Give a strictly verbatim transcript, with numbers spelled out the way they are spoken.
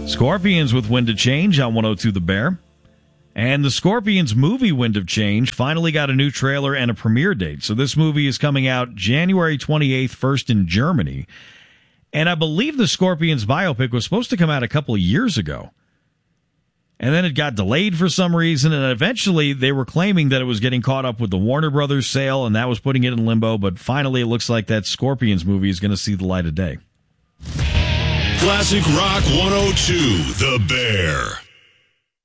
Scorpions with Wind of Change on one oh two The Bear. And the Scorpions movie Wind of Change finally got a new trailer and a premiere date. So this movie is coming out January twenty-eighth, first in Germany. And I believe the Scorpions biopic was supposed to come out a couple of years ago. And then it got delayed for some reason, and eventually they were claiming that it was getting caught up with the Warner Brothers sale, and that was putting it in limbo, but finally it looks like that Scorpions movie is going to see the light of day. Classic Rock one oh two, The Bear.